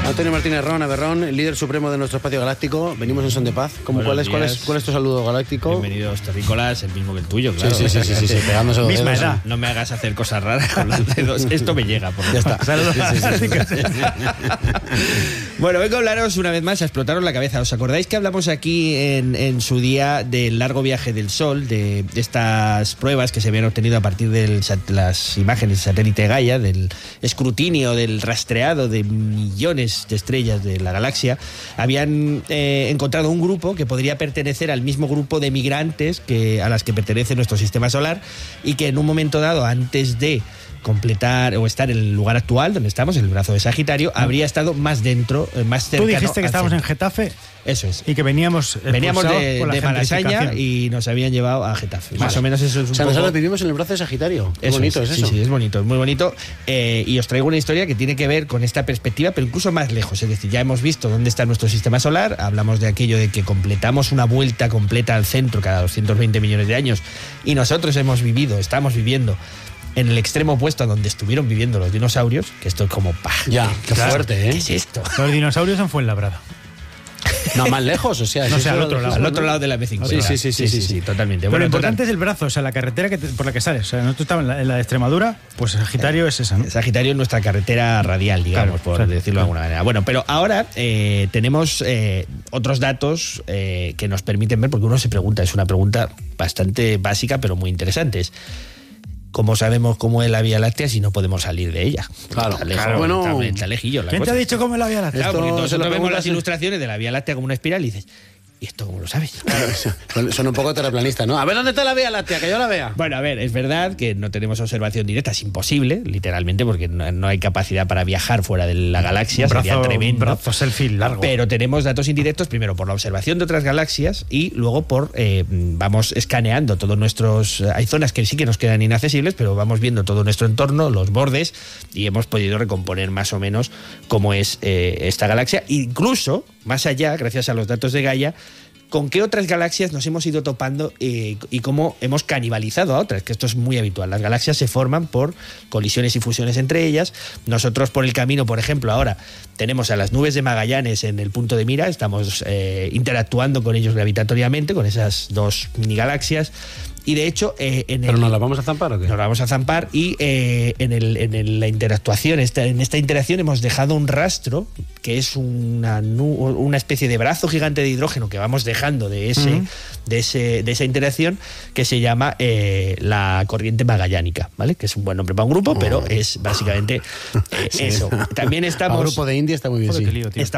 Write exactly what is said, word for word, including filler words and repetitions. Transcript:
Antonio Martínez Ron, Aberrón, el líder supremo de nuestro espacio galáctico. Venimos en son de paz. ¿Cómo, cuál, es, cuál, es, ¿Cuál es tu saludo galáctico? Bienvenidos, terrícolas, el mismo que el tuyo, claro. Sí, sí, sí, sí, sí, sí, pegándose los Misma dedos. edad. No me hagas hacer cosas raras con los dedos. Esto me llega. Por Ya está. Saludos Sí, sí, sí, sí. Bueno, vengo a hablaros una vez más a explotaros la cabeza. ¿Os acordáis que hablamos aquí en, en su día del largo viaje del Sol, de, de estas pruebas que se habían obtenido a partir de las imágenes del satélite Gaia, del escrutinio, del rastreado de millones de estrellas de la galaxia? Habían eh, encontrado un grupo que podría pertenecer al mismo grupo de migrantes que, a las que pertenece nuestro sistema solar, y que en un momento dado, antes de completar o estar en el lugar actual donde estamos, en el brazo de Sagitario, habría estado más dentro, más cercano. Tú dijiste que al estábamos en centro. Getafe. Eso es. Y que veníamos Veníamos de, por la de Malasaña gentrificación. y nos habían llevado a Getafe. Vale. Más o menos eso es un O sea, poco... nosotros vivimos en el brazo de Sagitario. Qué Eso bonito es, es, eso. Sí, sí, es bonito, es muy bonito. Eh, y os traigo una historia que tiene que ver con esta perspectiva, pero incluso más lejos. Es decir, ya hemos visto dónde está nuestro sistema solar, hablamos de aquello de que completamos una vuelta completa al centro cada doscientos veinte millones de años, y nosotros hemos vivido, estamos viviendo en el extremo opuesto a donde estuvieron viviendo los dinosaurios, que esto es como... ¡pah! Ya, qué Claro. fuerte, ¿eh? ¿Qué es esto? Los dinosaurios en Fuenlabrada. No, más lejos, o sea... No eso sé, es al lo- otro lado. Al otro lado de la B cincuenta. Sí, sí, sí, sí, sí, sí. totalmente. Pero Bueno, lo importante total, es el brazo, o sea, la carretera que te- por la que sales. O sea, nosotros estamos en la, en la de Extremadura, pues Sagitario es esa, ¿no? Sagitario es nuestra carretera radial, digamos, Claro, por claro, decirlo claro. de alguna manera. Bueno, pero ahora eh, tenemos eh, otros datos eh, que nos permiten ver, porque uno se pregunta, es una pregunta bastante básica, pero muy interesante. Es, ¿cómo sabemos cómo es la Vía Láctea si no podemos salir de ella? Claro, Está lejos, claro. Bueno, está- está lejillo la ¿Quién te cosa. ha dicho cómo es la Vía Láctea? Claro, porque Esto todos se lo vemos preguntas las en- ilustraciones de la Vía Láctea como una espiral y dices, ¿y esto cómo lo sabes? Son, son un poco terraplanistas, ¿no? A ver, ¿dónde está la Vía Láctea? Que yo la vea. Bueno, a ver, es verdad que no tenemos observación directa, es imposible, literalmente, porque no, no hay capacidad para viajar fuera de la galaxia, Un sería brazo, tremendo. un brazo selfie largo. Pero tenemos datos indirectos, primero por la observación de otras galaxias y luego por, eh, vamos escaneando todos nuestros... Hay zonas que sí que nos quedan inaccesibles, pero vamos viendo todo nuestro entorno, los bordes, y hemos podido recomponer más o menos cómo es eh, esta galaxia. Incluso, más allá, gracias a los datos de Gaia, con qué otras galaxias nos hemos ido topando eh, y cómo hemos canibalizado a otras, que esto es muy habitual. Las galaxias se forman por colisiones y fusiones entre ellas. Nosotros por el camino, por ejemplo, ahora tenemos a las nubes de Magallanes en el punto de mira, estamos eh, interactuando con ellos gravitatoriamente, con esas dos mini galaxias. Y de hecho, eh, en ¿Pero el... nos la vamos a zampar o qué? Nos la vamos a zampar y eh, en, el, en el- la interactuación, esta, en esta interacción hemos dejado un rastro que es una, nu- una especie de brazo gigante de hidrógeno que vamos dejando de, ese, Ujú. de, ese, de esa interacción, que se llama eh, la corriente magallánica, ¿vale? Que es un buen nombre para un grupo, pero es básicamente eh, eso. También El estamos... grupo de India está muy bien, Joder, sí. qué lío, tío. estamos